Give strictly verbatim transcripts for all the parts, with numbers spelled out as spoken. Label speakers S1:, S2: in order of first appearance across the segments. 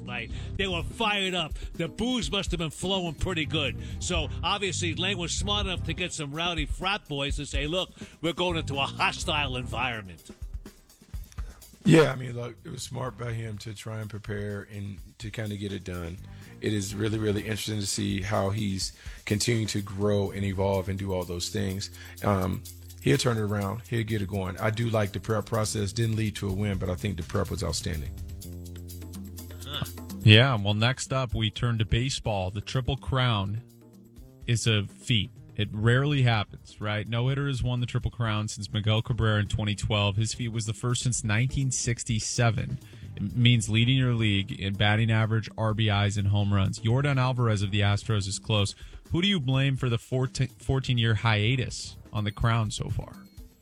S1: night. They were fired up. The booze must have been flowing pretty good. So obviously Lane was smart enough to get some rowdy frat boys to say, look, we're going into a hostile environment.
S2: Yeah, I mean, look, it was smart by him to try and prepare and to kind of get it done. It is really, really interesting to see how he's continuing to grow and evolve and do all those things. Um, he'll turn it around. He'll get it going. I do like the prep process. Didn't lead to a win, but I think the prep was outstanding.
S3: Yeah, well, next up, we turn to baseball. The Triple Crown is a feat. It rarely happens, right? No hitter has won the Triple Crown since Miguel Cabrera in twenty twelve. His feat was the first since nineteen sixty-seven. It means leading your league in batting average, R B Is, and home runs. Yordan Alvarez of the Astros is close. Who do you blame for the fourteen-year hiatus on the crown so far?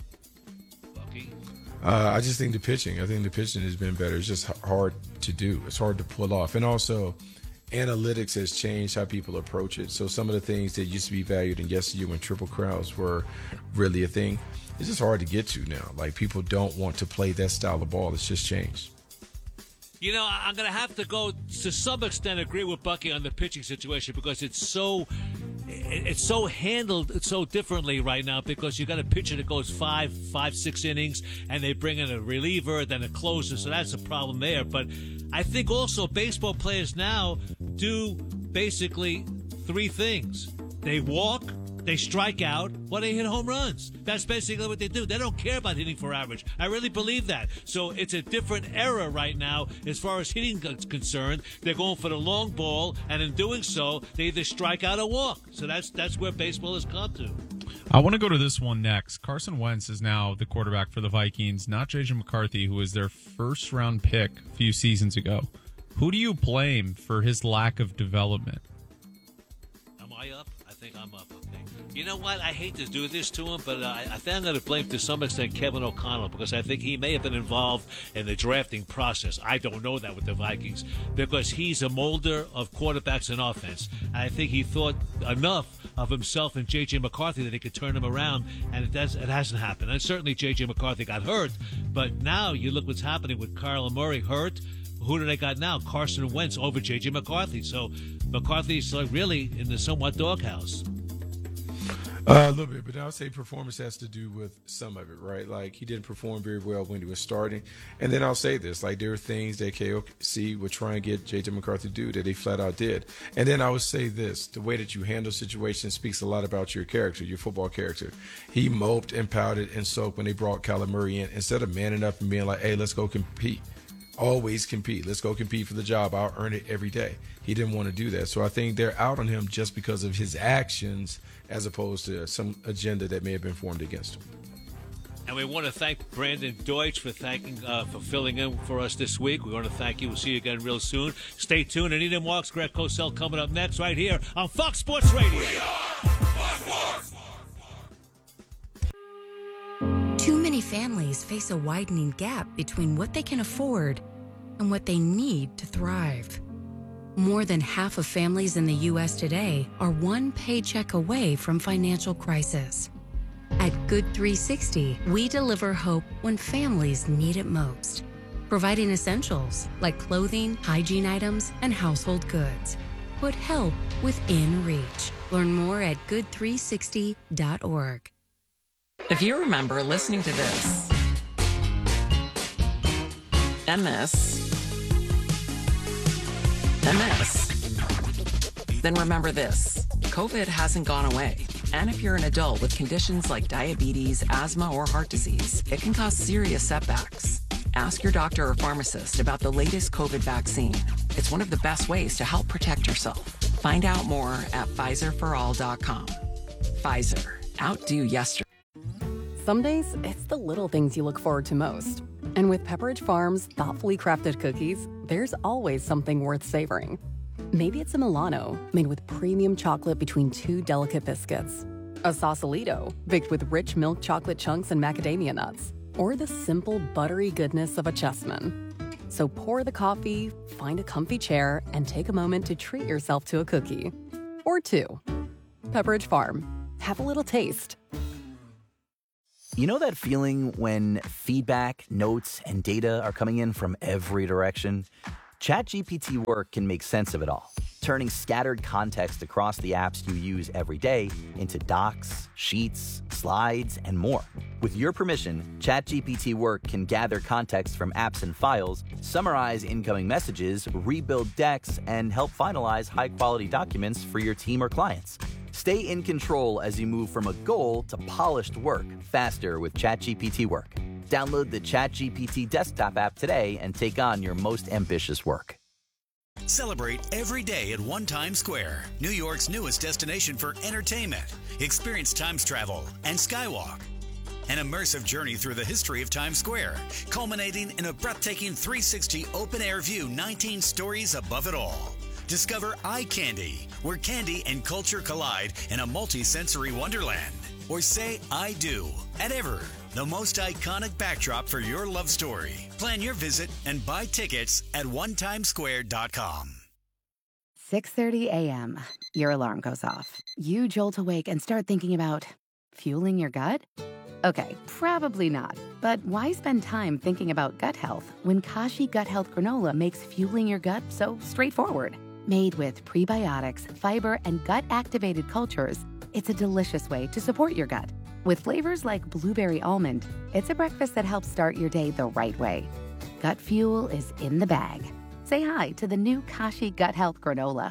S1: Lucky.
S2: Uh, I just think the pitching. I think the pitching has been better. It's just hard to do. It's hard to pull off. And also, analytics has changed how people approach it. So some of the things that used to be valued in yesteryear when Triple Crowns were really a thing, it's just hard to get to now. Like, people don't want to play that style of ball. It's just changed.
S1: You know, I'm going to have to go to some extent agree with Bucky on the pitching situation because it's so it's so handled so differently right now because you got a pitcher that goes five, five, six innings, and they bring in a reliever, then a closer, so that's a problem there. But I think also baseball players now do basically three things. They walk, they strike out, or they hit home runs. That's basically what they do. They don't care about hitting for average. I really believe that. So it's a different era right now as far as hitting is concerned. They're going for the long ball, and in doing so, they either strike out or walk. So that's that's where baseball has come to.
S3: I want to go to this one next. Carson Wentz is now the quarterback for the Vikings, not J J McCarthy, who was their first-round pick a few seasons ago. Who do you blame for his lack of development?
S1: Am I up? I think I'm up. Okay. You know what? I hate to do this to him, but uh, I think I'm going to blame to some extent Kevin O'Connell because I think he may have been involved in the drafting process. I don't know that with the Vikings because he's a molder of quarterbacks and offense. And I think he thought enough of himself and J J McCarthy that he could turn him around, and it, does, it hasn't happened. And certainly J J McCarthy got hurt, but now you look what's happening with Kyler Murray hurt. Who do they got now? Carson Wentz over J J McCarthy. So McCarthy's like really in the somewhat doghouse.
S2: Uh, a little bit, but I would say performance has to do with some of it, right? Like, he didn't perform very well when he was starting. And then I'll say this, like, there are things that K O C would try and get J J McCarthy to do that he flat out did. And then I would say this, the way that you handle situations speaks a lot about your character, your football character. He moped and pouted and sulked when they brought Kyler Murray in instead of manning up and being like, hey, let's go compete. Always compete. Let's go compete for the job. I'll earn it every day. He didn't want to do that. So I think they're out on him just because of his actions as opposed to some agenda that may have been formed against him.
S1: And we want to thank Brandon Deutsch for thanking uh, for filling in for us this week. We want to thank you. We'll see you again real soon. Stay tuned. Anita Marks, Greg Cosell coming up next right here on Fox Sports Radio.
S4: We are Fox Sports.
S5: Too many families face a widening gap between what they can afford and what they need to thrive. More than half of families in the U S today are one paycheck away from financial crisis. At Good three sixty, we deliver hope when families need it most, providing essentials like clothing, hygiene items, and household goods. Put help within reach. Learn more at good three sixty dot org.
S6: If you remember listening to this, and this, and this, then remember this. COVID hasn't gone away. And if you're an adult with conditions like diabetes, asthma, or heart disease, it can cause serious setbacks. Ask your doctor or pharmacist about the latest COVID vaccine. It's one of the best ways to help protect yourself. Find out more at Pfizer for all dot com. Pfizer. Outdo yesterday.
S7: Some days, it's the little things you look forward to most. And with Pepperidge Farm's thoughtfully crafted cookies, there's always something worth savoring. Maybe it's a Milano, made with premium chocolate between two delicate biscuits. A Sausalito, baked with rich milk chocolate chunks and macadamia nuts. Or the simple, buttery goodness of a Chessman. So pour the coffee, find a comfy chair, and take a moment to treat yourself to a cookie. Or two. Pepperidge Farm. Have a little taste.
S8: You know that feeling when feedback, notes, and data are coming in from every direction? ChatGPT Work can make sense of it all, turning scattered context across the apps you use every day into docs, sheets, slides, and more. With your permission, ChatGPT Work can gather context from apps and files, summarize incoming messages, rebuild decks, and help finalize high-quality documents for your team or clients. Stay in control as you move from a goal to polished work faster with ChatGPT Work. Download the ChatGPT desktop app today and take on your most ambitious work.
S9: Celebrate every day at One Times Square, New York's newest destination for entertainment. Experience Times Travel and Skywalk. An immersive journey through the history of Times Square, culminating in a breathtaking three sixty open-air view nineteen stories above it all. Discover Eye Candy, where candy and culture collide in a multi-sensory wonderland. Or say I do at Ever, the most iconic backdrop for your love story. Plan your visit and buy tickets at one times square dot com.
S10: six thirty a.m. Your alarm goes off. You jolt awake and start thinking about fueling your gut? Okay, probably not. But why spend time thinking about gut health when Kashi Gut Health Granola makes fueling your gut so straightforward? Made with prebiotics, fiber, and gut-activated cultures, it's a delicious way to support your gut. With flavors like blueberry almond, it's a breakfast that helps start your day the right way. Gut fuel is in the bag. Say hi to the new Kashi Gut Health Granola.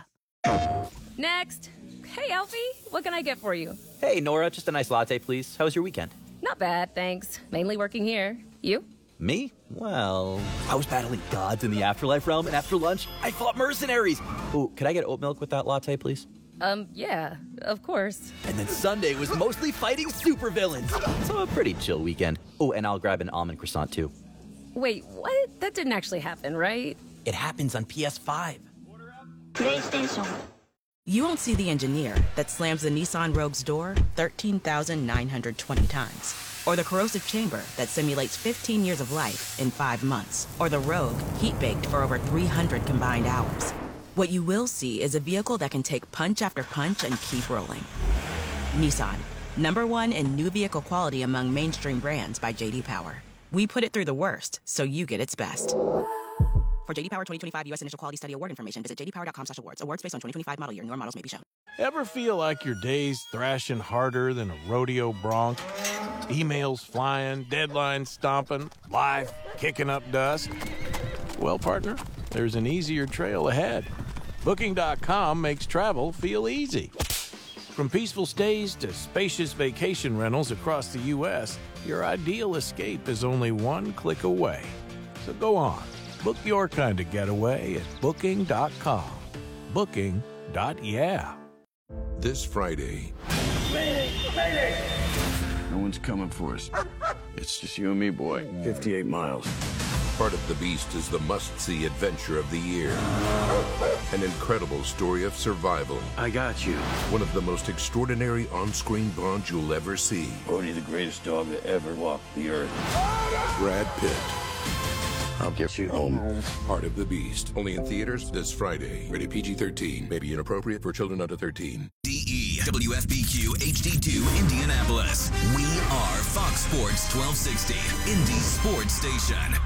S11: Next. Hey, Alfie, what can I get for you?
S8: Hey, Nora, just a nice latte, please. How was your weekend?
S11: Not bad, thanks. Mainly working here. You?
S8: Me? Well, I was battling gods in the afterlife realm, and after lunch, I fought mercenaries. Ooh, could I get oat milk with that latte, please?
S11: Um, yeah, of course.
S8: And then Sunday was mostly fighting supervillains. So a pretty chill weekend. Oh, and I'll grab an almond croissant, too.
S11: Wait, what? That didn't actually happen, right?
S8: It happens on P S five.
S12: PlayStation. You won't see the engineer that slams the Nissan Rogue's door thirteen thousand nine hundred twenty times. Or the corrosive chamber that simulates fifteen years of life in five months. Or the Rogue heat-baked for over three hundred combined hours. What you will see is a vehicle that can take punch after punch and keep rolling. Nissan, number one in new vehicle quality among mainstream brands by J D Power. We put it through the worst, so you get its best. For J D Power twenty twenty-five U S Initial Quality Study Award information, visit j d power dot com slash awards. Awards based on twenty twenty-five model year. Newer models may be shown.
S13: Ever feel like your day's thrashing harder than a rodeo bronc? Emails flying, deadlines stomping, life kicking up dust? Well, partner, there's an easier trail ahead. Booking dot com makes travel feel easy. From peaceful stays to spacious vacation rentals across the U S, your ideal escape is only one click away. So go on. Book your kind of getaway at booking dot com. Booking. Yeah.
S4: This Friday.
S14: No one's coming for us. It's just you and me, boy. fifty-eight miles.
S4: Part of the Beast is the must-see adventure of the year. An incredible story of survival.
S14: I got you.
S4: One of the most extraordinary on-screen bonds you'll ever see.
S14: Bodhi, the greatest dog that ever walked the earth.
S4: Brad Pitt.
S14: I'll get you home.
S4: Part of the Beast. Only in theaters this Friday. Rated P G thirteen. May be inappropriate for children under thirteen.
S9: D E W F B Q H D two Indianapolis. We are Fox Sports twelve sixty, Indy Sports Station.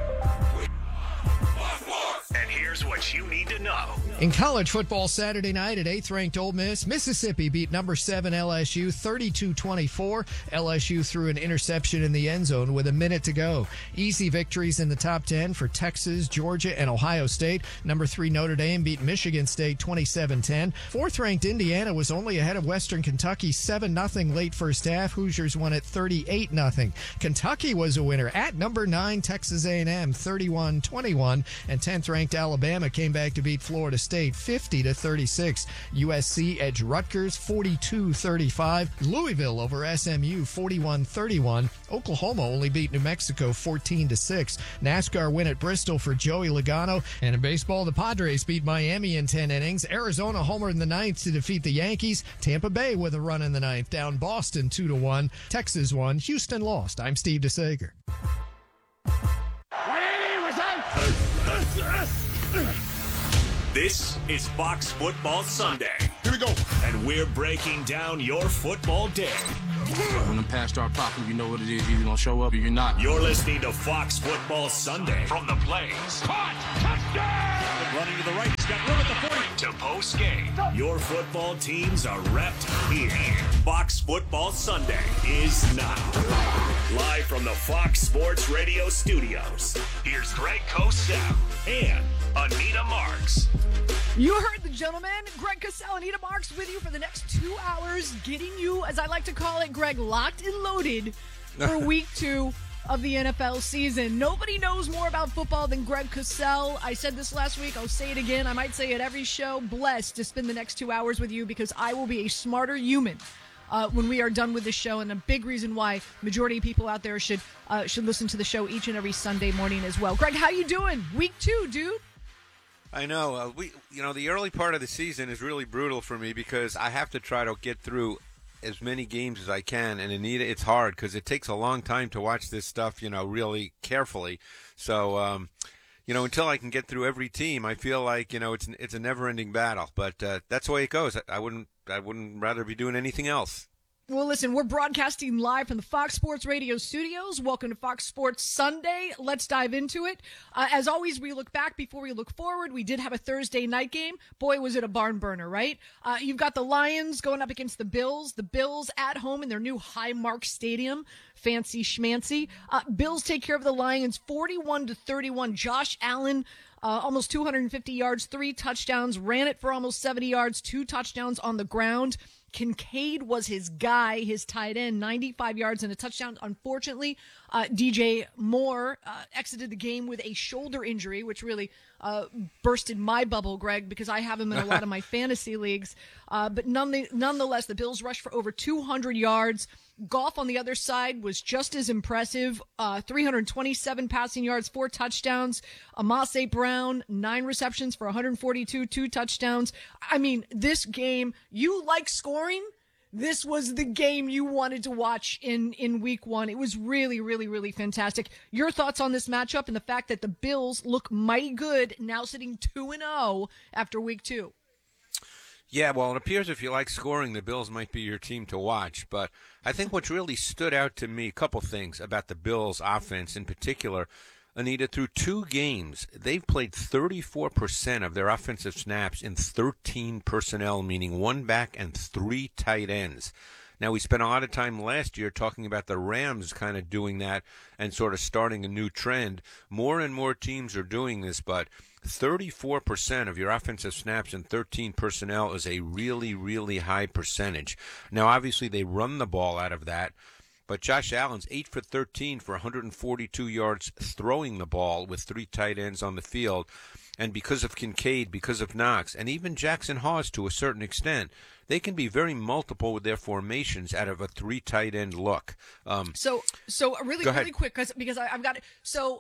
S15: And here's what you need to know.
S16: In college football Saturday night at eighth-ranked Ole Miss, Mississippi beat number seven L S U thirty-two twenty-four. L S U threw an interception in the end zone with a minute to go. Easy victories in the top ten for Texas, Georgia, and Ohio State. Number three Notre Dame beat Michigan State twenty-seven ten. Fourth-ranked Indiana was only ahead of Western Kentucky seven nothing late first half. Hoosiers won at thirty-eight nothing. Kentucky was a winner at number nine Texas A and M thirty-one twenty-one, and tenth-ranked Alabama came back to beat Florida State fifty to thirty-six. U S C edged Rutgers forty-two thirty-five. Louisville over S M U forty-one thirty-one. Oklahoma only beat New Mexico fourteen to six. NASCAR win at Bristol for Joey Logano. And in baseball, the Padres beat Miami in ten innings. Arizona homered in the ninth to defeat the Yankees. Tampa Bay with a run in the ninth down Boston two to one. Texas won. Houston lost. I'm Steve DeSager.
S15: This is Fox Football Sunday. Here we go. And we're breaking down your football day.
S17: When the pass start popping, you know what it is. You're going to show up or you're not.
S15: You're listening to Fox Football Sunday from the Blaze. Caught! Touchdown! running to the right. He's got room at the forty. To post game. Your football teams are repped here. Fox Football Sunday is now. Live from the Fox Sports Radio studios, here's Greg Cosell and Anita Marks.
S18: You heard the gentleman, Greg Cosell, Anita Marks, with you for the next two hours, getting you, as I like to call it, Greg, locked and loaded for week two of the N F L season. Nobody knows more about football than Greg Cosell. I said this last week. I'll say it again. I might say it every show. Blessed to spend the next two hours with you because I will be a smarter human uh, when we are done with this show, and a big reason why majority of people out there should uh, should listen to the show each and every Sunday morning as well. Greg, how you doing? Week two, dude.
S19: I know. Uh, we, you know, the early part of the season is really brutal for me because I have to try to get through as many games as I can, and Anita, it's hard because it takes a long time to watch this stuff, you know, really carefully. So, um, you know, until I can get through every team, I feel like, you know, it's it's a never-ending battle. But uh, that's the way it goes. I, I wouldn't I wouldn't rather be doing anything else.
S18: Well, listen, we're broadcasting live from the Fox Sports Radio studios. Welcome to Fox Sports Sunday. Let's dive into it. Uh, as always, we look back before we look forward. We did have a Thursday night game. Boy, was it a barn burner, right? Uh, you've got the Lions going up against the Bills. The Bills at home in their new Highmark Stadium. Fancy schmancy. Uh, Bills take care of the Lions forty-one to thirty-one. Josh Allen, uh, almost two hundred fifty yards, three touchdowns, ran it for almost seventy yards, two touchdowns on the ground. Kincaid was his guy, his tight end, ninety-five yards and a touchdown. Unfortunately, uh, D J Moore uh, exited the game with a shoulder injury, which really uh, bursted my bubble, Greg, because I have him in a lot of my fantasy leagues. Uh, but none, nonetheless, the Bills rushed for over two hundred yards. Goff on the other side was just as impressive. Uh, three hundred twenty-seven passing yards, four touchdowns. Amase Brown, nine receptions for one hundred forty-two, two touchdowns. I mean, this game, you like scoring? This was the game you wanted to watch in, in week one. It was really, really, really fantastic. Your thoughts on this matchup and the fact that the Bills look mighty good, now sitting two and oh after week two?
S19: Yeah, well, it appears if you like scoring, the Bills might be your team to watch. But I think what really stood out to me, a couple things about the Bills' offense in particular, Anita, through two games, they've played thirty-four percent of their offensive snaps in thirteen personnel, meaning one back and three tight ends. Now, we spent a lot of time last year talking about the Rams kind of doing that and sort of starting a new trend. More and more teams are doing this, but thirty-four percent of your offensive snaps in thirteen personnel is a really, really high percentage. Now, obviously, they run the ball out of that, but Josh Allen's eight for thirteen for one hundred forty-two yards throwing the ball with three tight ends on the field. And because of Kincaid, because of Knox, and even Jackson Hawes to a certain extent, they can be very multiple with their formations out of a three tight end look. Um,
S18: so, so really, really quick, cause, because I, I've got it. So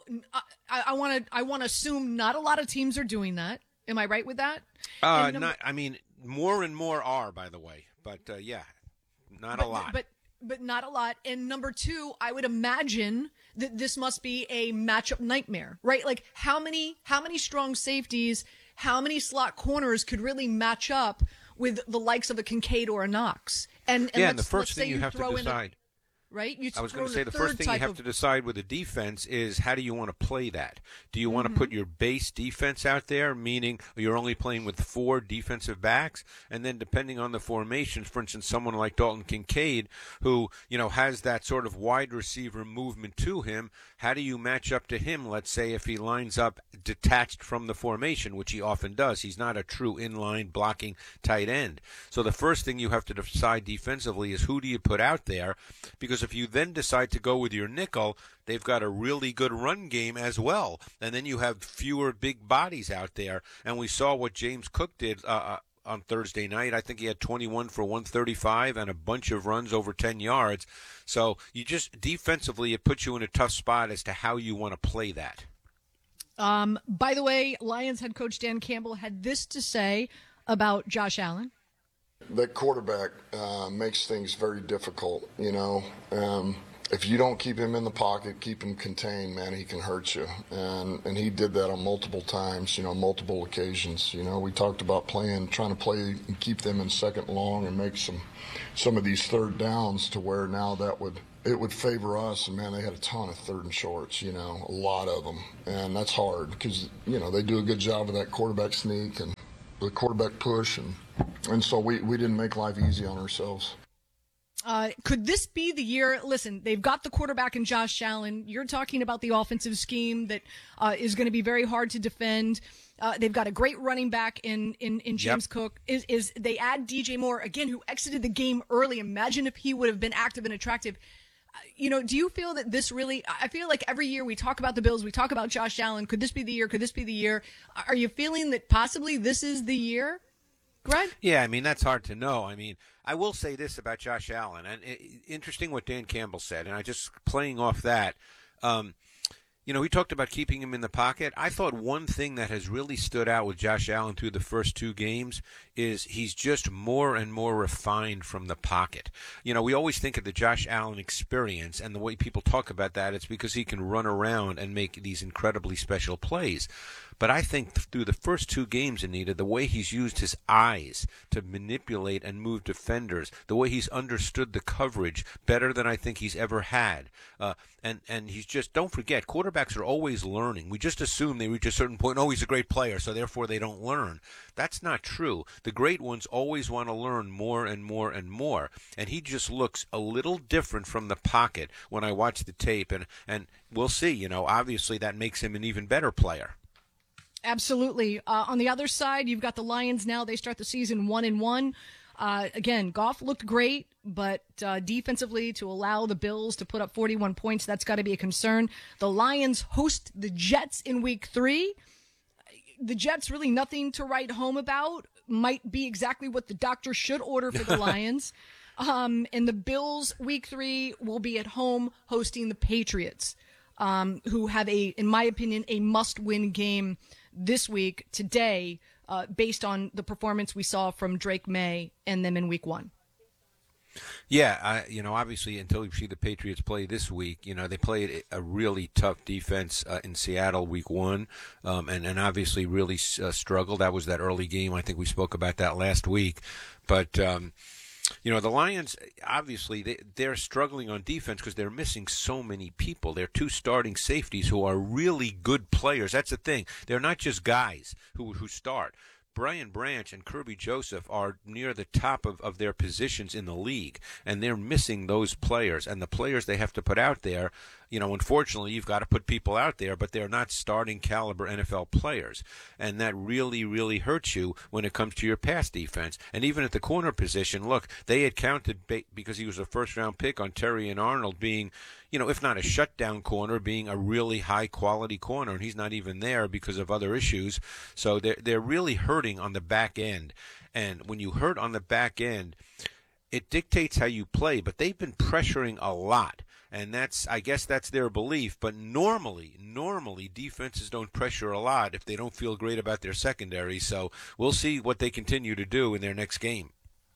S18: I want to, I want to assume not a lot of teams are doing that. Am I right with that?
S19: Uh,
S18: number,
S19: not. I mean, more and more are, by the way. But uh, yeah, not
S18: but,
S19: a lot.
S18: But but not a lot. And number two, I would imagine that this must be a matchup nightmare, right? Like how many how many strong safeties, how many slot corners could really match up with the likes of a Kincaid or a Knox? And, and
S19: yeah,
S18: let's,
S19: and the first thing
S18: you,
S19: you have to decide.
S18: Right? You
S19: I was
S18: going
S19: to say the first thing you have
S18: of...
S19: to decide with the defense is how do you want to play that? Do you want mm-hmm. to put your base defense out there, meaning you're only playing with four defensive backs, and then depending on the formations, for instance, someone like Dalton Kincaid, who you know has that sort of wide receiver movement to him, how do you match up to him? Let's say if he lines up detached from the formation, which he often does, he's not a true inline blocking tight end. So the first thing you have to decide defensively is who do you put out there, because if you then decide to go with your nickel, they've got a really good run game as well. And then you have fewer big bodies out there. And we saw what James Cook did uh, on Thursday night. I think he had twenty-one for one thirty-five and a bunch of runs over ten yards. So you just defensively, it puts you in a tough spot as to how you want to play that.
S18: Um, by the way, Lions head coach Dan Campbell had this to say about Josh Allen.
S20: That quarterback uh, makes things very difficult, you know. Um, if you don't keep him in the pocket, keep him contained, man, he can hurt you. And and he did that on multiple times, you know, multiple occasions. You know, we talked about playing, trying to play and keep them in second long and make some some of these third downs to where now that would it would favor us. And man, they had a ton of third and shorts, you know, a lot of them. And that's hard because, you know, they do a good job of that quarterback sneak and the quarterback push. And, and so we, we didn't make life easy on ourselves.
S18: Uh, could this be the year? Listen, they've got the quarterback in Josh Allen. You're talking about the offensive scheme that uh, is going to be very hard to defend. Uh, they've got a great running back in in, in James
S19: Yep.
S18: Cook. Is is they add D J Moore again, who exited the game early? Imagine if he would have been active and attractive. Uh, you know, do you feel that this really? I feel like every year we talk about the Bills, we talk about Josh Allen. Could this be the year? Could this be the year? Are you feeling that possibly this is the year, Greg?
S19: Yeah, I mean, that's hard to know. I mean, I will say this about Josh Allen, and it, interesting what Dan Campbell said, and I just playing off that. Um, you know, we talked about keeping him in the pocket. I thought one thing that has really stood out with Josh Allen through the first two games is he's just more and more refined from the pocket. You know, we always think of the Josh Allen experience, and the way people talk about that, it's because he can run around and make these incredibly special plays. But I think through the first two games, Anita, the way he's used his eyes to manipulate and move defenders, the way he's understood the coverage better than I think he's ever had. Uh, and, and he's just, don't forget, quarterbacks are always learning. We just assume they reach a certain point, oh, he's a great player, so therefore they don't learn. That's not true. The great ones always want to learn more and more and more. And he just looks a little different from the pocket when I watch the tape. And, and we'll see, you know, obviously that makes him an even better player.
S18: Absolutely. Uh, on the other side, you've got the Lions now. They start the season one and one. Uh, again, Goff looked great, but uh, defensively to allow the Bills to put up forty-one points, that's got to be a concern. The Lions host the Jets in week three. The Jets, really nothing to write home about. Might be exactly what the doctor should order for the Lions. Um, and the Bills, week three, will be at home hosting the Patriots, um, who have a, in my opinion, a must-win game this week, today, uh, based on the performance we saw from Drake May and them in week one.
S19: Yeah, I, you know, obviously until we see the Patriots play this week, you know, they played a really tough defense uh, in Seattle week one, um, and, and obviously really uh, struggled. That was that early game. I think we spoke about that last week. But, um, you know, the Lions, obviously, they, they're struggling on defense because they're missing so many people. They're two starting safeties who are really good players. That's the thing. They're not just guys who, who start. Brian Branch and Kirby Joseph are near the top of, of their positions in the league, and they're missing those players. And the players they have to put out there, you know, unfortunately, you've got to put people out there, but they're not starting caliber N F L players. And that really, really hurts you when it comes to your pass defense. And even at the corner position, look, they had counted, because he was a first-round pick, on Terry and Arnold being, you know, if not a shutdown corner, being a really high-quality corner, and he's not even there because of other issues. So they're, they're really hurting on the back end. And when you hurt on the back end, it dictates how you play, but they've been pressuring a lot. And that's, I guess that's their belief. But normally, normally defenses don't pressure a lot if they don't feel great about their secondary. So we'll see what they continue to do in their next game.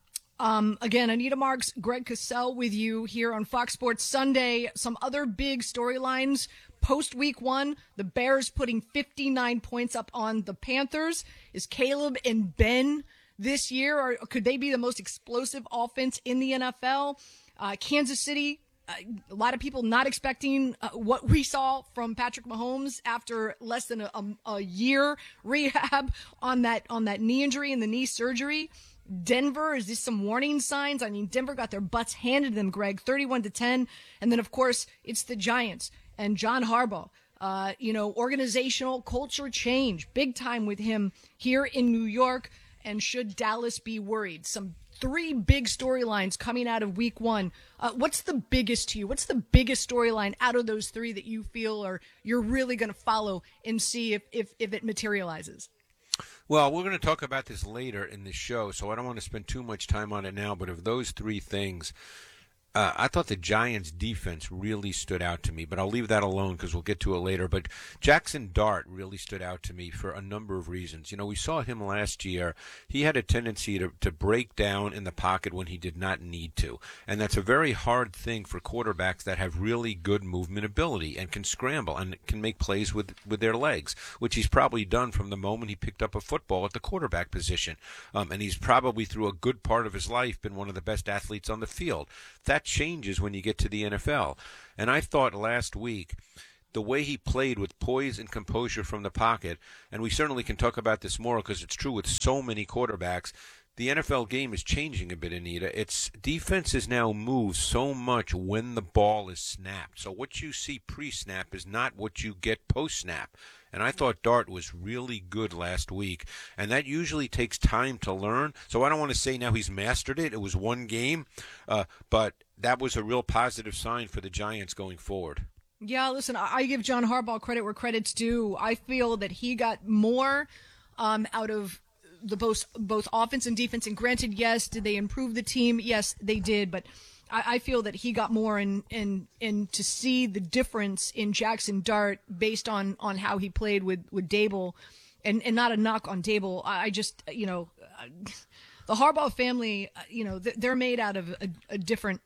S18: Um, again, Anita Marks, Greg Cassell with you here on Fox Sports Sunday. Some other big storylines post week one. The Bears putting fifty-nine points up on the Panthers. Is Caleb and Ben this year, or could they be the most explosive offense in the N F L? Uh, Kansas City, uh, a lot of people not expecting uh, what we saw from Patrick Mahomes after less than a, a, a year rehab on that on that knee injury and the knee surgery. Denver, is this some warning signs? I mean, Denver got their butts handed to them, Greg, thirty-one to ten. And then, of course, it's the Giants and John Harbaugh. Uh, you know, organizational culture change, big time with him here in New York. And should Dallas be worried? Some three big storylines coming out of week one. Uh, what's the biggest to you? What's the biggest storyline out of those three that you feel or you're really going to follow and see if, if, if it materializes?
S19: Well, we're going to talk about this later in the show, so I don't want to spend too much time on it now. But of those three things, uh, I thought the Giants' defense really stood out to me. But I'll leave that alone because we'll get to it later. But Jackson Dart really stood out to me for a number of reasons. You know, we saw him last year. He had a tendency to, to break down in the pocket when he did not need to. And that's a very hard thing for quarterbacks that have really good movement ability and can scramble and can make plays with, with their legs, which he's probably done from the moment he picked up a football at the quarterback position. Um, and he's probably, through a good part of his life, been one of the best athletes on the field. That that changes when you get to the N F L. And I thought last week, the way he played with poise and composure from the pocket, and we certainly can talk about this more because it's true with so many quarterbacks, the N F L game is changing a bit, Anita. Its defenses now move so much when the ball is snapped. So what you see pre-snap is not what you get post-snap. And I thought Dart was really good last week, and that usually takes time to learn. So I don't want to say now he's mastered it. It was one game, uh, but that was a real positive sign for the Giants going forward.
S18: Yeah, listen, I give John Harbaugh credit where credit's due. I feel that he got more um, out of the both both offense and defense. And granted, yes, did they improve the team? Yes, they did. But I, I feel that he got more in, in, in to see the difference in Jackson Dart based on, on how he played with, with Dable. And, and not a knock on Dable. I, I just, you know, the Harbaugh family, you know, they're made out of a, a different,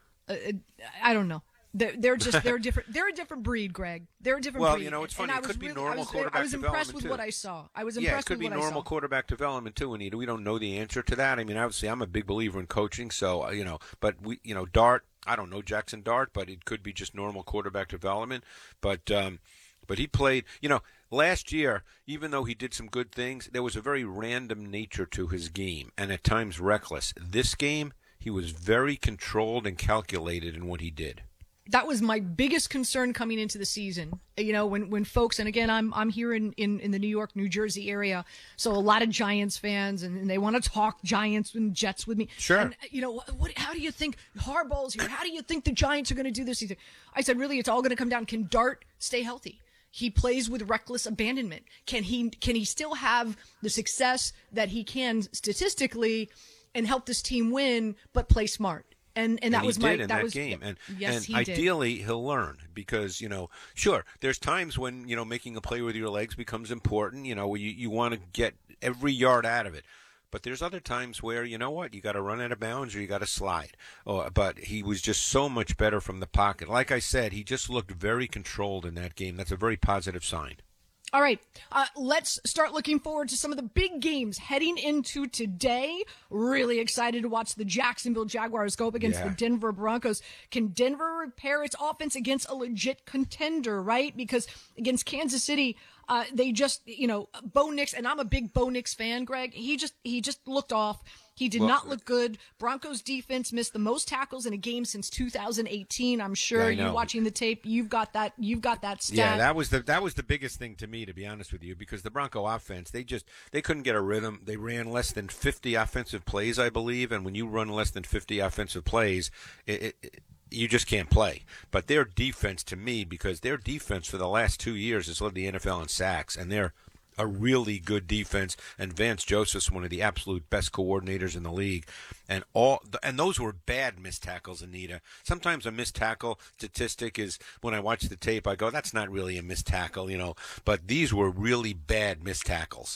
S18: a, I don't know. They're, they're just they're different. They're a different breed, Greg. They're a different
S19: well,
S18: breed.
S19: Well, you know, it's funny.
S18: And
S19: it could be
S18: really,
S19: normal
S18: I was,
S19: quarterback
S18: I was impressed
S19: development
S18: with
S19: too.
S18: what I saw. I was
S19: yeah,
S18: impressed
S19: it could
S18: with
S19: be
S18: what
S19: normal
S18: I saw.
S19: quarterback development too, Anita. We don't know the answer to that. I mean, obviously, I'm a big believer in coaching, so uh, you know, but we, you know, Dart. I don't know Jackson Dart, but it could be just normal quarterback development. But um, but he played. You know, last year, even though he did some good things, there was a very random nature to his game, and at times reckless. This game, he was very controlled and calculated in what he did.
S18: That was my biggest concern coming into the season. You know, when, when folks, and again, I'm I'm here in, in, in the New York, New Jersey area, so a lot of Giants fans, and, and they want to talk Giants and Jets with me.
S19: Sure.
S18: And, you know, what, what? How do you think Harbaugh's here? How do you think the Giants are going to do this season? I said, really, it's all going to come down. Can Dart stay healthy? He plays with reckless abandonment. Can he can he still have the success that he can statistically and help this team win, but play smart? And and that
S19: and
S18: was
S19: he
S18: my
S19: did in
S18: that,
S19: that
S18: was
S19: game, and
S18: yes,
S19: and
S18: he
S19: ideally
S18: did.
S19: he'll learn because you know sure there's times when you know making a play with your legs becomes important. You know you you want to get every yard out of it, but there's other times where you know what you got to run out of bounds or you got to slide. Oh, but he was just so much better from the pocket. Like I said, he just looked very controlled in that game. That's a very positive sign.
S18: All right, uh, let's start looking forward to some of the big games heading into today. Really excited to watch the Jacksonville Jaguars go up against
S19: Yeah.
S18: the Denver Broncos. Can Denver repair its offense against a legit contender, right? Because against Kansas City, uh, they just, you know, Bo Nix, and I'm a big Bo Nix fan, Greg. He just he just looked off. He did
S19: Well,
S18: not look good. Broncos defense missed the most tackles in a game since two thousand eighteen. I'm sure
S19: Yeah, I
S18: you
S19: know.
S18: watching the tape, you've got that. You've got that stat.
S19: Yeah, that was the that was the biggest thing to me, to be honest with you, because the Bronco offense, they just they couldn't get a rhythm. They ran less than fifty offensive plays, I believe, and when you run less than fifty offensive plays, it, it, it, you just can't play. But their defense, to me, because their defense for the last two years has led the N F L in sacks, and they're a really good defense, and Vance Joseph's one of the absolute best coordinators in the league, and all and those were bad missed tackles, Anita. Sometimes a missed tackle statistic is when I watch the tape, I go, that's not really a missed tackle, you know. But these were really bad missed tackles.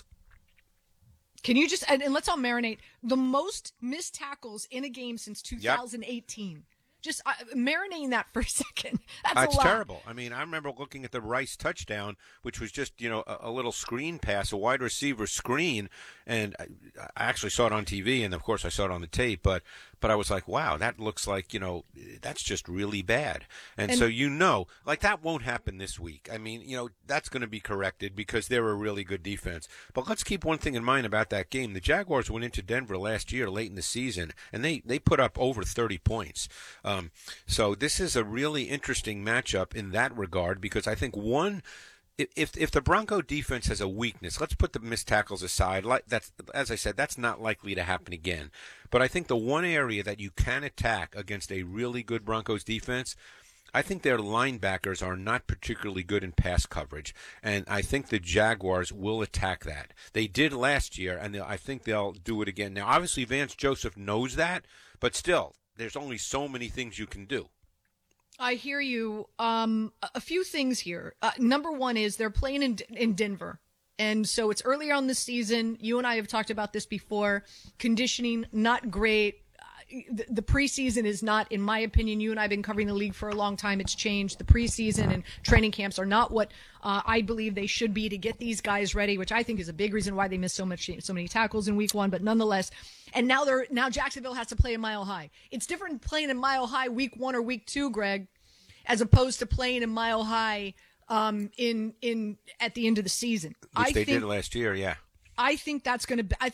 S18: Can you just, and, and let's all marinate, the most missed tackles in a game since two thousand eighteen. Yep. Just uh, marinating that for a second. That's
S19: That's
S18: a lot.
S19: terrible. I mean, I remember looking at the Rice touchdown, which was just, you know, a, a little screen pass, a wide receiver screen, and I, I actually saw it on T V, and of course I saw it on the tape, but but I was like, wow, that looks like, you know, that's just really bad. And,
S18: And-
S19: so, you know, like that won't happen this week. I mean, you know, that's going to be corrected because they're a really good defense. But let's keep one thing in mind about that game. The Jaguars went into Denver last year late in the season, and they, they put up over thirty points. Um, so this is a really interesting matchup in that regard because I think one – If if the Bronco defense has a weakness, let's put the missed tackles aside. Like that's, as I said, that's not likely to happen again. But I think the one area that you can attack against a really good Broncos defense, I think their linebackers are not particularly good in pass coverage, and I think the Jaguars will attack that. They did last year, and I think they'll do it again. Now, obviously, Vance Joseph knows that, but still, there's only so many things you can do.
S18: I hear you. Um, a a few things here. Uh, number one is they're playing in in Denver, and so it's earlier on this season. You and I have talked about this before. Conditioning not great. Uh, the, the preseason is not, in my opinion, you and I have been covering the league for a long time. It's changed. The preseason and training camps are not what uh, I believe they should be to get these guys ready, which I think is a big reason why they missed so much, so many tackles in week one. But nonetheless, and now they're now Jacksonville has to play in Mile High. It's different playing in Mile High week one or week two, Greg, as opposed to playing in Mile High um, in in at the end of the season.
S19: Which
S18: I
S19: they
S18: think,
S19: did last year, yeah.
S18: I think that's going to. I think